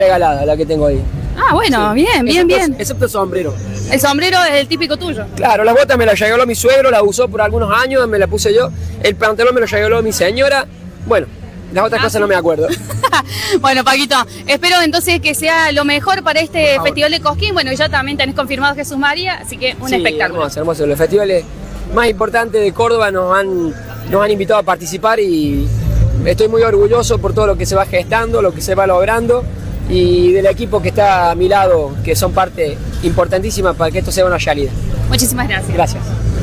regalada la que tengo ahí. Ah, bueno, sí. Bien. Excepto el sombrero. El sombrero es el típico tuyo. Claro, las botas me las regaló mi suegro, las usó por algunos años, me las puse yo. El pantalón me lo regaló mi señora. Bueno, las otras cosas no me acuerdo. Bueno, Paquito, espero entonces que sea lo mejor para este Festival de Cosquín. Bueno, ya también tenés confirmado Jesús María, así que un espectáculo. Hermoso. Los festivales más importantes de Córdoba nos han invitado a participar y estoy muy orgulloso por todo lo que se va gestando, lo que se va logrando y del equipo que está a mi lado, que son parte importantísima para que esto sea una realidad. Muchísimas gracias. Gracias.